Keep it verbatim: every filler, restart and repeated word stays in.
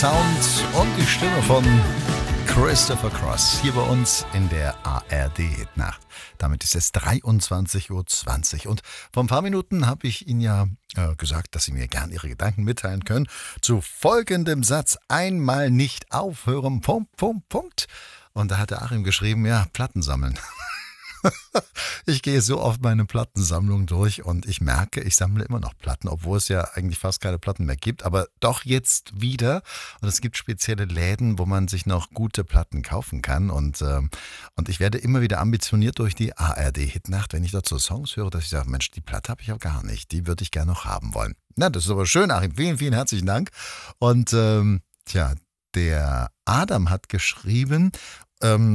Sound und die Stimme von Christopher Cross hier bei uns in der A R D-Hitnacht. Damit ist es dreiundzwanzig Uhr zwanzig und vor ein paar Minuten habe ich Ihnen ja äh, gesagt, dass Sie mir gern Ihre Gedanken mitteilen können zu folgendem Satz: einmal nicht aufhören, Punkt, Punkt, Punkt. Und da hat der Achim geschrieben, ja, Platten sammeln. Ich gehe so oft meine Plattensammlung durch und ich merke, ich sammle immer noch Platten, obwohl es ja eigentlich fast keine Platten mehr gibt, aber doch jetzt wieder. Und es gibt spezielle Läden, wo man sich noch gute Platten kaufen kann. Und, äh, und ich werde immer wieder ambitioniert durch die A R D-Hitnacht, wenn ich dort so Songs höre, dass ich sage, Mensch, die Platte habe ich auch gar nicht, die würde ich gerne noch haben wollen. Na, das ist aber schön, Achim. Vielen, vielen herzlichen Dank. Und ähm, tja, der Adam hat geschrieben, ähm,